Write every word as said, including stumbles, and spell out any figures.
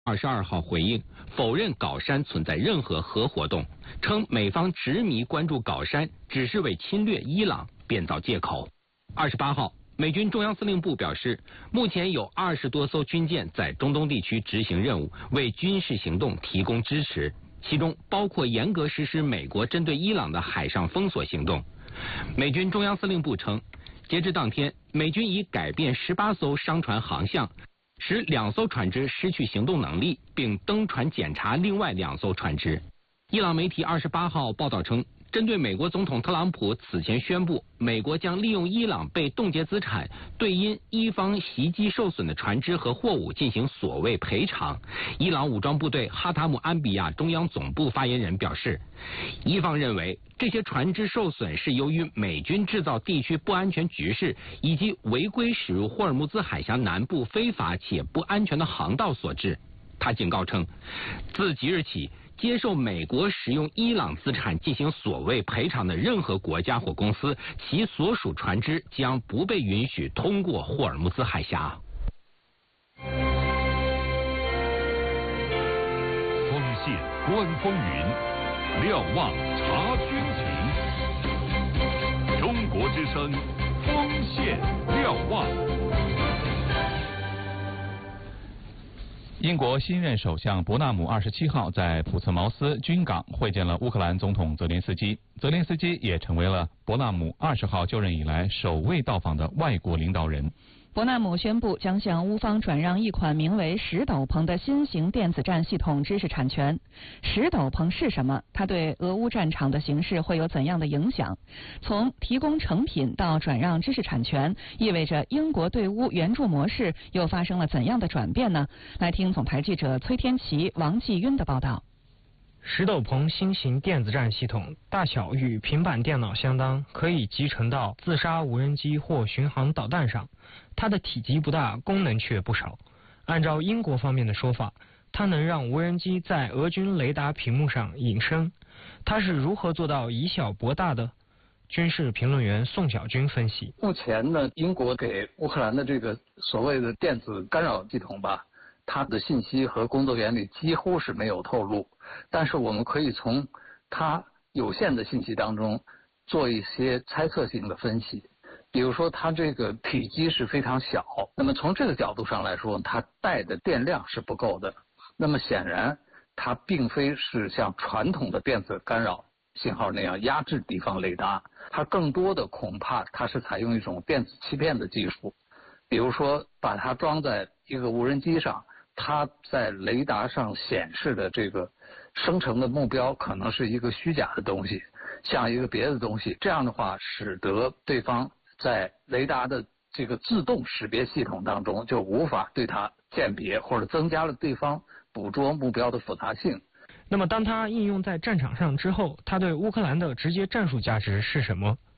二十二号回应，否认皋山存在任何核活动，称美方执迷关注皋山只是为侵略伊朗编造借口。二十八号，美军中央司令部表示，目前有二十多艘军舰在中东地区执行任务，为军事行动提供支持，其中包括严格实施美国针对伊朗的海上封锁行动。美军中央司令部称，截至当天，美军已改变十八艘商船航向，使两艘船只失去行动能力，并登船检查另外两艘船只。伊朗媒体二十八号报道称，针对美国总统特朗普此前宣布，美国将利用伊朗被冻结资产，对因伊方袭击受损的船只和货物进行所谓赔偿。伊朗武装部队哈塔姆安比亚中央总部发言人表示，伊方认为这些船只受损是由于美军制造地区不安全局势以及违规驶入霍尔木兹海峡南部非法且不安全的航道所致。他警告称，自即日起，接受美国使用伊朗资产进行所谓赔偿的任何国家或公司，其所属船只将不被允许通过霍尔木兹海峡。 锋线观风云，瞭望察军情。中国之声，锋线瞭望。 英国新任首相伯纳姆二十七号在普茨茅斯军港会见了乌克兰总统泽连斯基，泽连斯基也成为了伯纳姆二十号就任以来首位到访的外国领导人。 伯纳姆宣布将向乌方转让一款名为石斗篷的新型电子战系统知识产权。石斗篷是什么？它对俄乌战场的形势会有怎样的影响？从提供成品到转让知识产权，意味着英国对乌援助模式又发生了怎样的转变呢？来听总台记者崔天琪、王继晕的报道。 石斗篷新型电子战系统大小与平板电脑相当，可以集成到自杀无人机或巡航导弹上。它的体积不大，功能却不少。按照英国方面的说法，它能让无人机在俄军雷达屏幕上隐身。它是如何做到以小博大的？军事评论员宋小军分析： 目前呢，英国给乌克兰的这个所谓的电子干扰系统吧，它的信息和工作原理几乎是没有透露，但是我们可以从它有限的信息当中做一些猜测性的分析。比如说它这个体积是非常小，那么从这个角度上来说，它带的电量是不够的。那么显然它并非是像传统的电子干扰信号那样压制敌方雷达，它更多的恐怕它是采用一种电子欺骗的技术。比如说把它装在一个无人机上，它在雷达上显示的这个生成的目标可能是一个虚假的东西，像一个别的东西，这样的话使得对方在雷达的这个自动识别系统当中就无法对它鉴别，或者增加了对方捕捉目标的复杂性。 那么当它应用在战场上之后，它对乌克兰的直接战术价值是什么？